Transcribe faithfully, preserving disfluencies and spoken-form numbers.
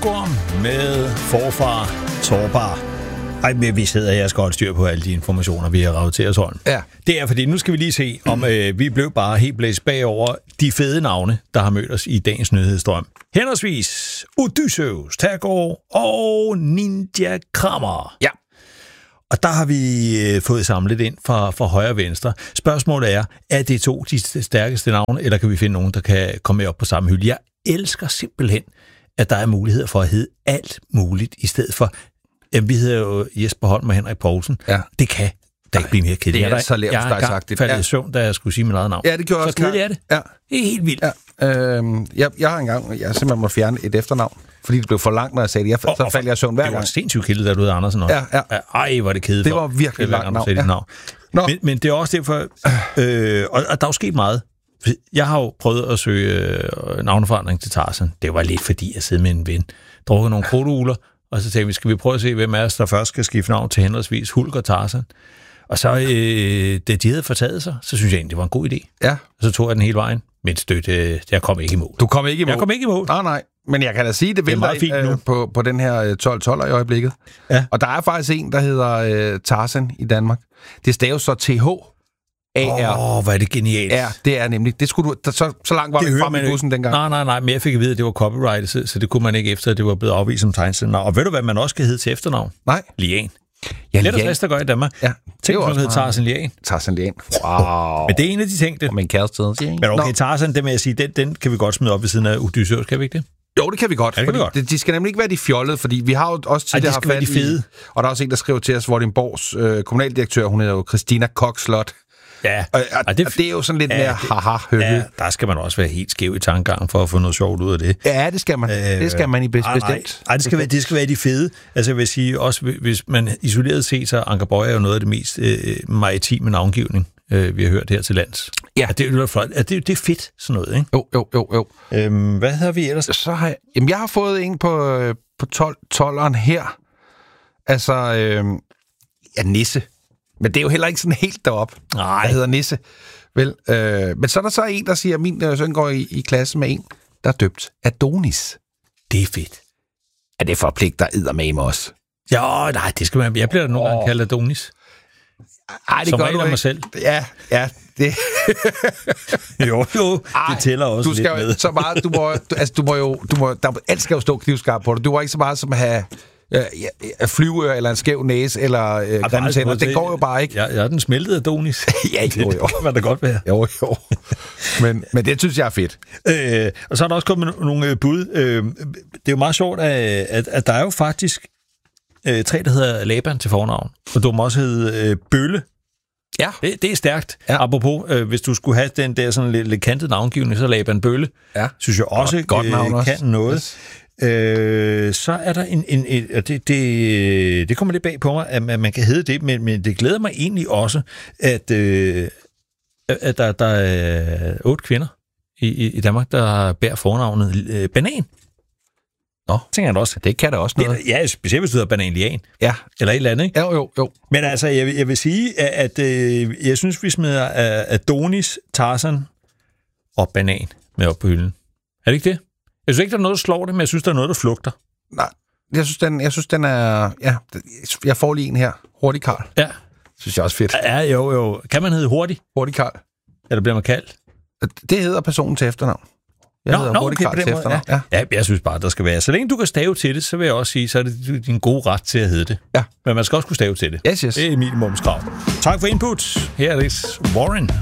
Pilgrim med forfar Torbar. Ej, men vi sidder her og skal holde styr på alle de informationer, vi har ravet til os hånden. Ja. Det er fordi, nu skal vi lige se, om øh, vi blev bare helt blæst bagover de fede navne, der har mødt os i dagens nyhedsstrøm. Henholdsvis Odysseus Tergård og Ninja Krammer. Ja. Og der har vi øh, fået samlet ind fra, fra højre og venstre. Spørgsmålet er, er det to de stærkeste navne, eller kan vi finde nogen, der kan komme med op på samme hylde? Jeg elsker simpelthen, at der er mulighed for at hedde alt muligt, i stedet for, jamen, vi hedder jo Jesper Holm og Henrik Poulsen. Ja. Det kan da ikke blive mere kedeligt. Det er så lavt, jeg har sagt. faldet i søvn, da jeg skulle sige mit eget navn. Ja, det gjorde så også. Så kedeligt er det. Ja. Det er helt vildt. Ja. Øhm, jeg, jeg har engang, jeg simpelthen må fjerne et efternavn, fordi det blev for langt, når jeg sagde det. Jeg, og, så faldt jeg i søvn hver gang. Det var sindssygt kedeligt, da du hed Andersen også. Ja, ja. Ej, hvor det kedeligt. Det var virkelig langt navn. Ja. navn. Men, men det er også derfor, øh, og, og der er jo sket meget. Jeg har jo prøvet at søge øh, navneforandring til Tarzan. Det var lidt fordi, jeg sidder med en ven, drukker nogle krudtugler, og så tænkte vi, skal vi prøve at se, hvem af os, der først skal skifte navn til henholdsvis Hulk og Tarzan. Og så, øh, da de havde fortaget sig, så synes jeg egentlig, det var en god idé. Ja. Og så tog jeg den hele vejen, men støt, øh, jeg kom ikke i mål. Du kom ikke i mål? Jeg kom ikke i mål. Nej, nej. Men jeg kan da sige, det vælter ind øh, på, på den her tolv tolv i øjeblikket. Ja. Og der er faktisk en, der hedder øh, Tarzan i Danmark. Det staves så T H A R. Åh, oh, hvor er det genialt. Ja, det er nemlig. Det skulle du, der, så, så langt var det frem i bussen dengang. Nej, nej, nej. Men jeg fik at vide, at det var copyright, så, så det kunne man ikke efter, at det var blevet afvist som tegnstilnavn. Og ved du, hvad man også skal hedde til efternavn? Nej. Lian. Ja, det er der der gør i Danmark. Ja. Tænk, at hedder Tarzan Lian. Tarzan Lian. Wow. Men det er en af de ting, det. Og min kæreste. Men okay, Tarzan, det vil jeg sige, den, den kan vi godt smide op ved siden af Odysseus, kan vi ikke det? Jo, det kan vi godt. Ja, det kan vi godt. De, de skal nemlig ikke være de fjollede, fordi vi har jo også tidligere haft fat de fede. I, og der er også en, der skriver til os, Vordingborgs øh, kommunaldirektør, hun hedder jo Christina Kokslot. Ja. Og, og, og, det, og det er jo sådan lidt ja, mere haha-høvlet. Ja, der skal man også være helt skæv i tankegangen for at få noget sjovt ud af det. Ja, det skal man. Øh, det skal man i bestemt. Nej, nej det, skal være, det skal være de fede. Altså jeg vil sige, også hvis man isoleret set, så Anker Boye er jo noget af det mest øh, maritime navngivning, øh, vi har hørt her til lands. Ja. Det er jo flot. Det, det er fedt, sådan noget, ikke? Jo, jo, jo, jo. Øhm, hvad har vi ellers? Så har jeg, jamen, jeg har fået en på, på tolv-tolleren her. Altså, øh, ja, Nisse. Men det er jo heller ikke sådan helt derop. Nej. Der hedder Nisse. Vel, øh, men så er der så en, der siger, at min søn går i, i klasse med en, der er døbt Adonis. Det er fedt. Er det forpligter eddermame også? Ja, nej, det skal man. Jeg bliver da nogle gange kaldt Adonis. Ej, det som gør du ikke. mig selv. Ja, ja. Det. jo, jo. Ej, det tæller også du skal lidt med. Så meget, du må, du, altså, du må jo, du må, der, alt skal jo stå knivskarpt på dig. Du må ikke så meget som at have ja, ja, flyveør, eller en skæv næse, eller øh, grimme tænder. Det går jo bare ikke. Jeg, jeg er den smeltede Adonis. ja, ikke jo, jo. Det kan da godt være. Jo, jo. Men, men det synes jeg er fedt. Øh, og så er der også kommet nogle bud. Øh, det er jo meget sjovt, at, at, at der er jo faktisk øh, tre, der hedder Laban til fornavn. Og du må også hedde øh, Bølle. Ja. Det, det er stærkt. Ja. Apropos, øh, hvis du skulle have den der sådan lidt, lidt kantet navngivning, så Laban Bølle. Ja. Synes jeg også, godt, godt navn også kan noget. Yes. Øh, så er der en... en, en og det, det, det kommer lidt bag på mig, at man, man kan hedde det, men, men det glæder mig egentlig også, at, øh, at der, der er otte kvinder i, i Danmark, der bærer fornavnet øh, Banan. Nå, tænker jeg også. Det kan da også noget. Ja, specielt hvis du hedder Banan Lian. Ja. Eller et eller andet, ikke? Jo, jo, jo. Men altså, jeg, vil, jeg vil sige, at, at øh, jeg synes, vi smider Adonis, Tarzan og Banan med op på hylden. Er det ikke det? Jeg synes ikke, der er noget, der slår det, men jeg synes, der er noget, der flugter. Nej, jeg synes, den, jeg synes, den er... Ja, jeg får lige en her. Hurtig Karl. Ja. Synes jeg også fedt. Ja, jo, jo. Kan man hedde Hurtig? Hurtig Karl. Eller bliver man kaldt? Det hedder personen til efternavn. Jeg nå, hedder nå, Hurtig okay, Karl til efternavn. Ja. Ja. ja, jeg synes bare, der skal være. Så længe du kan stave til det, så vil jeg også sige, så er det din gode ret til at hedde det. Ja. Men man skal også kunne stave til det. Yes, yes. Det er minimumskrav. Tak for input. Her er det Warren.